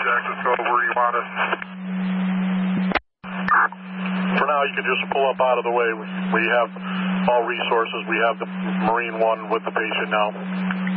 access code where you want us. For now, you can just pull up out of the way. We have all resources. We have the Marine One with the patient now.